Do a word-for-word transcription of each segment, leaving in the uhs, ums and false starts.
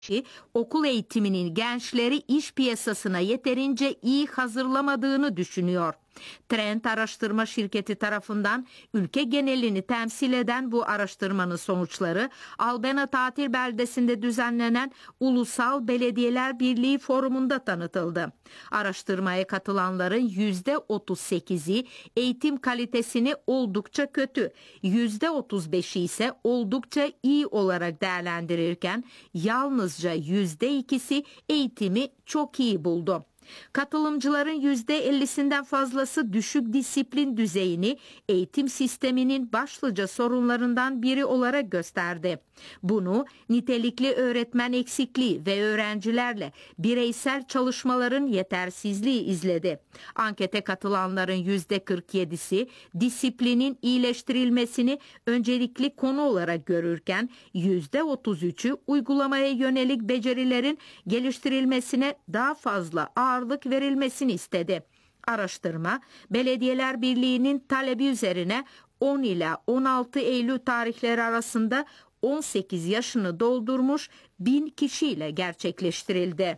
okul eğitiminin gençleri iş piyasasına yeterince iyi hazırlamadığını düşünüyor. Trend Araştırma Şirketi tarafından ülke genelini temsil eden bu araştırmanın sonuçları Albena tatil beldesinde düzenlenen Ulusal Belediyeler Birliği Forumu'nda tanıtıldı. Araştırmaya katılanların yüzde otuz sekizi eğitim kalitesini oldukça kötü, yüzde otuz beşi ise oldukça iyi olarak değerlendirirken yalnızca yüzde ikisi eğitimi çok iyi buldu. Katılımcıların yüzde ellisinden fazlası düşük disiplin düzeyini eğitim sisteminin başlıca sorunlarından biri olarak gösterdi. Bunu nitelikli öğretmen eksikliği ve öğrencilerle bireysel çalışmaların yetersizliği izledi. Ankete katılanların yüzde kırk yedisi disiplinin iyileştirilmesini öncelikli konu olarak görürken yüzde otuz üçü uygulamaya yönelik becerilerin geliştirilmesine daha fazla ağırlık verilmesini istedi. Araştırma, Belediyeler Birliği'nin talebi üzerine on ila on altı Eylül tarihleri arasında on sekiz yaşını doldurmuş bin kişiyle gerçekleştirildi.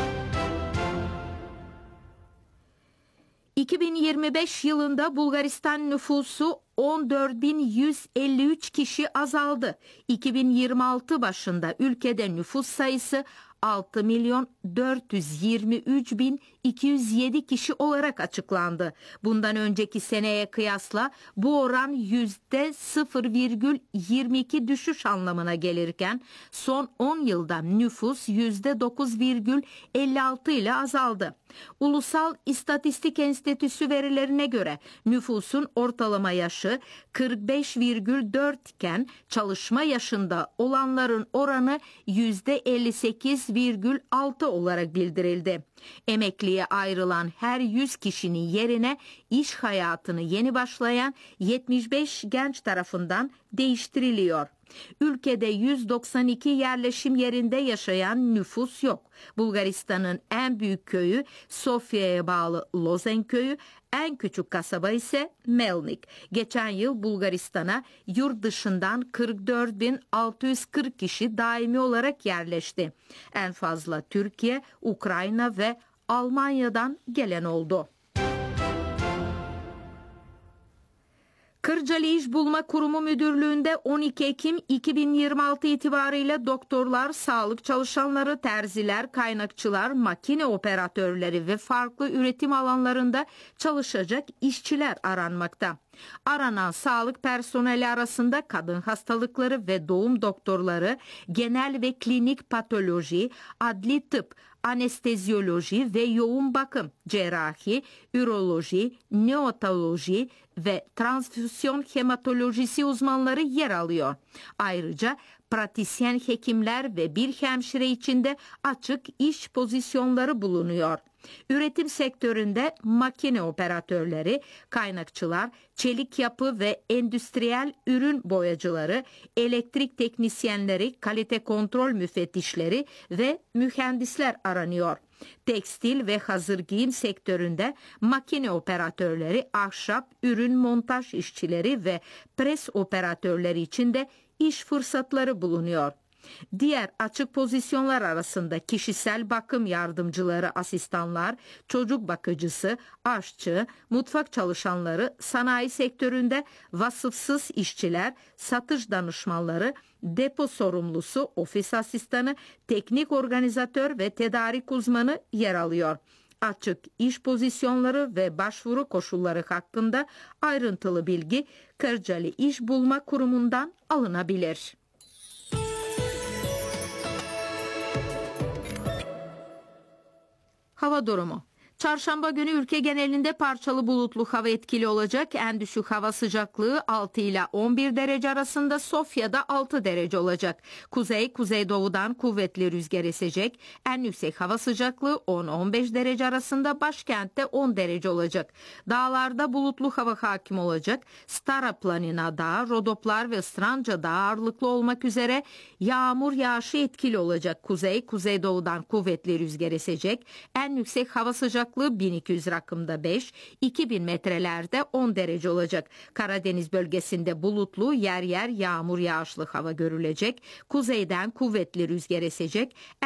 iki bin yirmi beş yılında Bulgaristan nüfusu on dört bin yüz elli üç kişi azaldı. iki bin yirmi altı başında ülkede nüfus sayısı altı milyon dört yüz yirmi üç bin iki yüz yedi kişi olarak açıklandı. Bundan önceki seneye kıyasla bu oran yüzde sıfır virgül yirmi iki düşüş anlamına gelirken son on yılda nüfus yüzde dokuz virgül elli altı ile azaldı. Ulusal İstatistik Enstitüsü verilerine göre nüfusun ortalama yaşı kırk beş virgül dört iken çalışma yaşında olanların oranı yüzde elli sekiz virgül altı olarak bildirildi. Emekliye ayrılan her yüz kişinin yerine iş hayatını yeni başlayan yetmiş beş genç tarafından değiştiriliyor. Ülkede yüz doksan iki yerleşim yerinde yaşayan nüfus yok. Bulgaristan'ın en büyük köyü Sofya'ya bağlı Lozen köyü, en küçük kasaba ise Melnik. Geçen yıl Bulgaristan'a yurt dışından kırk dört bin altı yüz kırk kişi daimi olarak yerleşti. En fazla Türkiye, Ukrayna ve Almanya'dan gelen oldu. Kırcalı İş Bulma Kurumu Müdürlüğü'nde on iki Ekim iki bin yirmi altı itibariyle doktorlar, sağlık çalışanları, terziler, kaynakçılar, makine operatörleri ve farklı üretim alanlarında çalışacak işçiler aranmakta. Aranan sağlık personeli arasında kadın hastalıkları ve doğum doktorları, genel ve klinik patoloji, adli tıp, anestezyoloji ve yoğun bakım, cerrahi, üroloji, neonatoloji ve transfüzyon hematolojisi uzmanları yer alıyor. Ayrıca pratisyen hekimler ve bir hemşire için de açık iş pozisyonları bulunuyor. Üretim sektöründe makine operatörleri, kaynakçılar, çelik yapı ve endüstriyel ürün boyacıları, elektrik teknisyenleri, kalite kontrol müfettişleri ve mühendisler aranıyor. Tekstil ve hazır giyim sektöründe makine operatörleri, ahşap, ürün montaj işçileri ve pres operatörleri için de iş fırsatları bulunuyor. Diğer açık pozisyonlar arasında kişisel bakım yardımcıları, asistanlar, çocuk bakıcısı, aşçı, mutfak çalışanları, sanayi sektöründe vasıfsız işçiler, satış danışmanları, depo sorumlusu, ofis asistanı, teknik organizatör ve tedarik uzmanı yer alıyor. Açık iş pozisyonları ve başvuru koşulları hakkında ayrıntılı bilgi Kırcalı İş Bulma Kurumu'ndan alınabilir. Hava durumu. Çarşamba günü ülke genelinde parçalı bulutlu hava etkili olacak. En düşük hava sıcaklığı altı ila on bir derece arasında, Sofya'da altı derece olacak. Kuzey, kuzeydoğudan kuvvetli rüzgar esecek. En yüksek hava sıcaklığı on on beş derece arasında, başkentte on derece olacak. Dağlarda bulutlu hava hakim olacak. Stara Planina Dağı, Rodoplar ve Stranca Dağı ağırlıklı olmak üzere yağmur yağışı etkili olacak. Kuzey, kuzeydoğudan kuvvetli rüzgar esecek. En yüksek hava sıcaklığı sıcaklığı bin iki yüz rakımda beş, iki bin metrelerde on derece olacak. Karadeniz bölgesinde bulutlu, yer yer yağmur yağışlı hava görülecek. Kuzeyden kuvvetli rüzgar esecek.